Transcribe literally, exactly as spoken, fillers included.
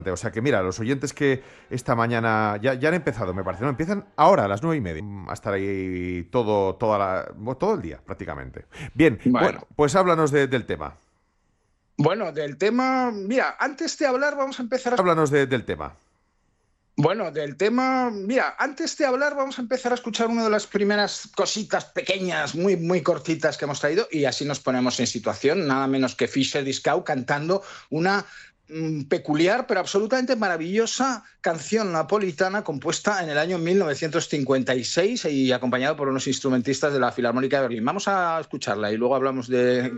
O sea que mira, los oyentes que esta mañana ya, ya han empezado, me parece, ¿no? Empiezan ahora a las nueve y media, a estar ahí todo, toda la, bueno, todo el día prácticamente. Bien, bueno, Bueno, pues háblanos de- del tema. bueno, del tema, mira, antes de hablar vamos a empezar a... Háblanos de- del tema. Bueno, del tema, mira, antes de hablar vamos a empezar a escuchar una de las primeras cositas pequeñas, muy, muy cortitas que hemos traído y así nos ponemos en situación, nada menos que Fisher Discow cantando una mm, peculiar pero absolutamente maravillosa canción napolitana compuesta en el año mil novecientos cincuenta y seis y acompañado por unos instrumentistas de la Filarmónica de Berlín. Vamos a escucharla y luego hablamos de